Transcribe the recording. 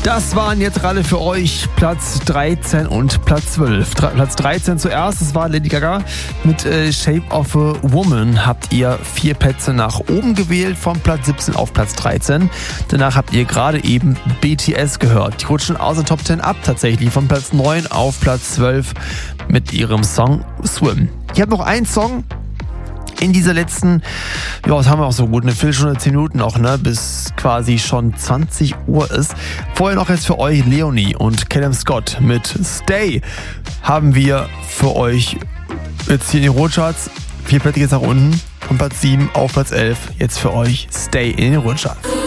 Das waren jetzt gerade für euch Platz 13 und Platz 12. Platz 13 zuerst, das war Lady Gaga mit Shape of a Woman. Habt ihr 4 Plätze nach oben gewählt, vom Platz 17 auf Platz 13. Danach habt ihr gerade eben BTS gehört. Die rutschen aus der Top 10 ab tatsächlich, von Platz 9 auf Platz 12 mit ihrem Song Swim. Ich habe noch einen Song in dieser letzten, ja, was haben wir auch so gut, eine Viertelstunde, 10 Minuten noch, ne, bis quasi schon 20 Uhr ist. Vorher noch jetzt für euch Leonie und Callum Scott mit Stay haben wir für euch jetzt hier in den Rotcharts. 4 Plätze jetzt nach unten, von Platz 7 auf Platz 11, jetzt für euch Stay in den Rotcharts.